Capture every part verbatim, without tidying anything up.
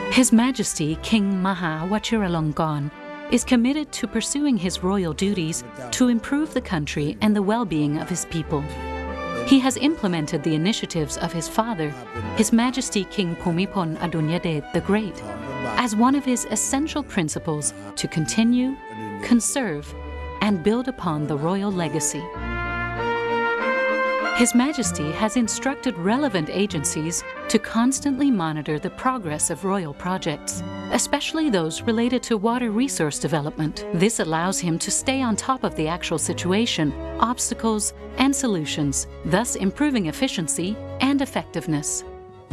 His Majesty King Maha Vajiralongkorn is committed to pursuing his royal duties to improve the country and the well-being of his people. He has implemented the initiatives of his father, His Majesty King Bhumibol Adulyadej the Great, as one of his essential principles to continue, conserve, and build upon the royal legacy. His Majesty has instructed relevant agencies to constantly monitor the progress of royal projects, especially those related to water resource development. This allows him to stay on top of the actual situation, obstacles, and solutions, thus improving efficiency and effectiveness.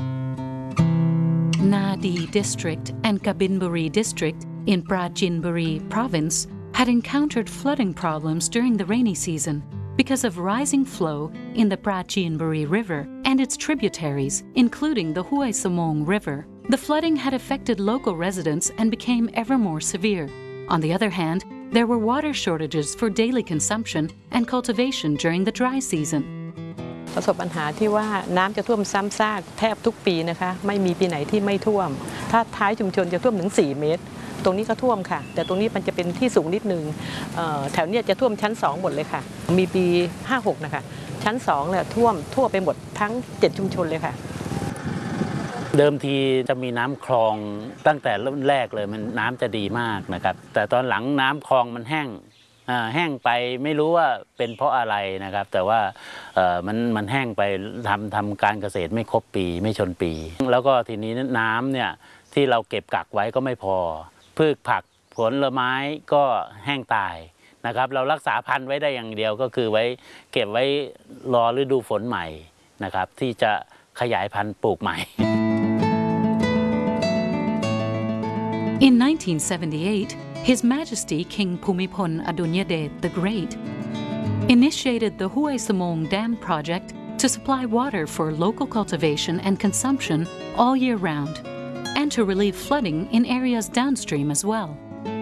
Nadi District and Kabinburi District in Prachinburi Province had encountered flooding problems during the rainy season because of rising flow in the Prachinburi River and its tributaries, including the Hway Samong River. The flooding had affected local residents and became ever more severe. On the other hand, there were water shortages for daily consumption and cultivation during the dry season. ประสบปัญหาที่ว่าน้ำจะท่วมซ้ำซากแทบทุกปีนะคะไม่มีปีไหนที่ไม่ท่วมถ้าท้ายชุมชนจะท่วมถึงสี่เมตรตรงนี้ก็ท่วมค่ะแต่ตรงนี้มันจะเป็นที่สูงนิดนึงแถวนี้จะท่วมชั้นสองหมดเลยค่ะมีปีห้าหกนะคะชั้นสองเนี่ยท่วมทั่วไปหมดทั้งเจ็ดชุมชนเลยค่ะเดิมทีจะมีน้ำคลองตั้งแต่เริ่มแรกเลยมันน้ำจะดีมากนะครับแต่ตอนหลังน้ำคลองมันแห้งแห้งไปไม่รู้ว่าเป็นเพราะอะไรนะครับแต่ว่ามันมันแห้งไปทำทำการเกษตรไม่ครบปีไม่ชนปีแล้วก็ทีนี้น้ำเนี่ยที่เราเก็บกักไว้ก็ไม่พอพืชผักผลไม้ก็แห้งตายนะครับเรารักษาพันธุ์ไว้ได้อย่างเดียวก็คือไว้เก็บไว้รอฤดูฝนใหม่นะครับที่จะขยายพันธุ์ปลูกใหม่ In nineteen seventy-eight, His Majesty King Bhumibol Adulyadej the Great initiated the Hway Samong Dam project to supply water for local cultivation and consumption all year round, and to relieve flooding in areas downstream as well.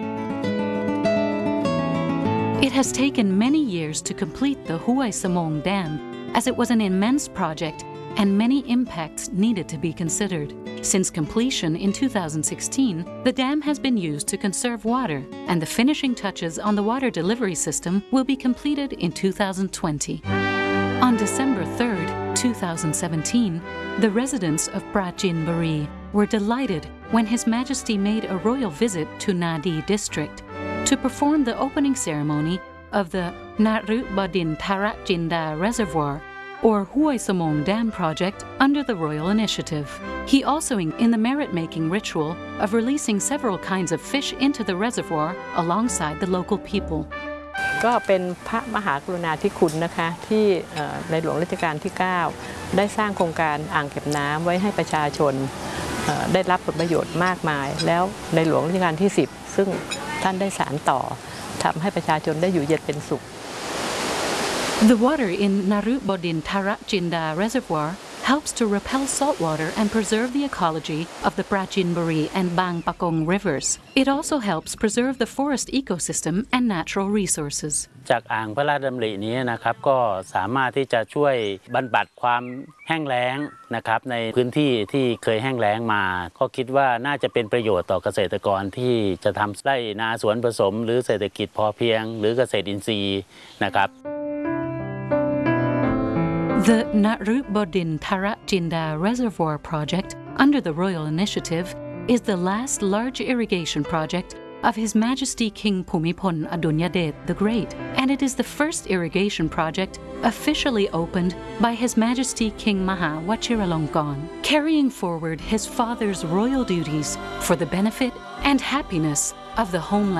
It has taken many years to complete the Hway Samong Dam, as it was an immense project and many impacts needed to be considered. Since completion in two thousand sixteen, the dam has been used to conserve water, and the finishing touches on the water delivery system will be completed in two thousand twenty. On December third, two thousand seventeen, the residents of Prachinburi were delighted when His Majesty made a royal visit to Nadi District to perform the opening ceremony of the Narubodin Tarachinda Reservoir, or Hway Samong Dam project, under the royal initiative. He also in the merit-making ritual of releasing several kinds of fish into the reservoir alongside the local people. ก็เป็นพระมหากรุณาธิคุณนะคะที่ในหลวงรัชกาลที่เก้าได้สร้างโครงการอ่างเก็บน้ำไว้ให้ประชาชนได้รับผลประโยชน์มากมายแล้วในหลวงรัชกาลที่สิบซึ่งท่านได้สานต่อทำให้ประชาชนได้อยู่เย็นเป็นสุข The water in Narubodin Tarachinda Reservoir helps to repel saltwater and preserve the ecology of the Prachinburi and Bang Pakong rivers. It also helps preserve the forest ecosystem and natural resources. จากอ่างพระราชดำรินี้นะครับก็สามารถที่จะช่วยบรรบัดความแห้งแล้งนะครับในพื้นที่ที่เคยแห้งแล้งมาก็คิดว่าน่าจะเป็นประโยชน์ต่อเกษตรกรที่จะทำไร่นาสวนผสมหรือเศรษฐกิจพอเพียงหรือเกษตรอินทรีย์นะครับ The Narubodin Tarachinda Reservoir project, under the royal initiative, is the last large irrigation project of His Majesty King Bhumibol Adulyadej the Great, and it is the first irrigation project officially opened by His Majesty King Maha Vajiralongkorn, carrying forward his father's royal duties for the benefit and happiness of the homeland.